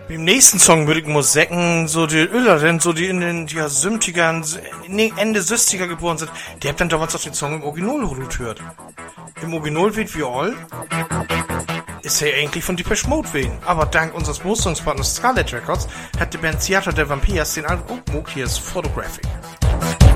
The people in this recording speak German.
Im nächsten Song würde ich mal sagen, so die Öllerin, so die in den 70ern, Ende 60er geboren sind, die habt dann damals auch den Song im Original gehört. Im Original wird wie all, ist ja eigentlich von Depeche Mode wegen. Aber dank unseres Musterungspartners Scarlet Records hat die Band Theater der Vampires den Album hier ist Photographic.